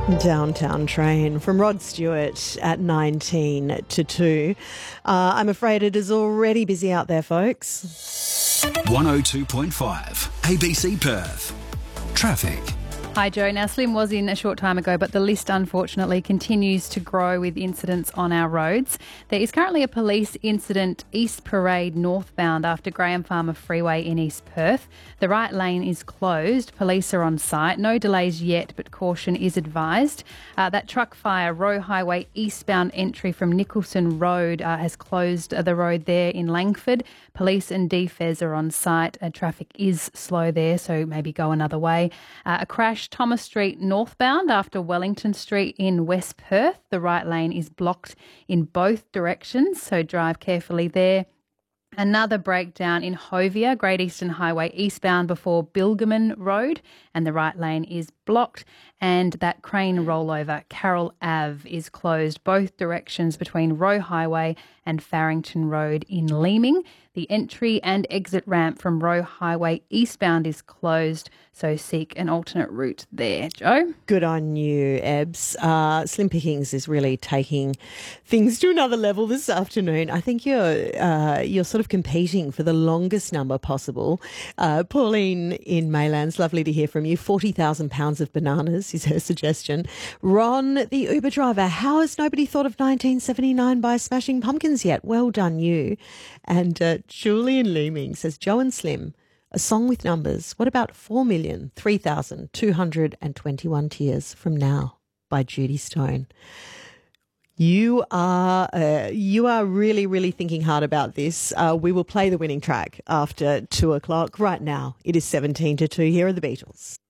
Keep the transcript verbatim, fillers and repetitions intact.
Downtown Train from Rod Stewart at nineteen to two. Uh, I'm afraid it is already busy out there, folks. one oh two point five A B C Perth. Traffic. Hi Joe. Now Slim was in a short time ago, but the list unfortunately continues to grow with incidents on our roads. There is currently a police incident East Parade northbound after Graham Farmer Freeway in East Perth. The right lane is closed. Police are on site. No delays yet, but caution is advised. Uh, that truck fire, Roe Highway eastbound entry from Nicholson Road uh, has closed the road there in Langford. Police and D F E S are on site. Uh, traffic is slow there, so maybe go another way. Uh, a crash Thomas Street northbound after Wellington Street in West Perth. The right lane is blocked in both directions, so drive carefully there. Another breakdown in Hovia, Great Eastern Highway eastbound before Bilgerman Road, and the right lane is blocked. And that crane rollover, Carroll Ave, is closed both directions between Roe Highway and Farrington Road in Leeming. The entry and exit ramp from Roe Highway eastbound is closed, so seek an alternate route there. Joe? Good on you, Ebbs. Uh, Slim Pickings is really taking things to another level this afternoon. I think you're uh, you're sort of competing for the longest number possible. Uh, Pauline in Maylands, lovely to hear from you. forty thousand pounds of bananas is her suggestion. Ron, the Uber driver, how has nobody thought of nineteen seventy-nine by Smashing Pumpkins yet? Well done, you. And uh, Julian Leeming says, Joe and Slim, a song with numbers. What about four million three thousand two hundred twenty-one Tears from Now by Judy Stone? You are uh, you are really, really thinking hard about this. Uh, we will play the winning track after two o'clock. Right now, it is seventeen to two. Here are the Beatles.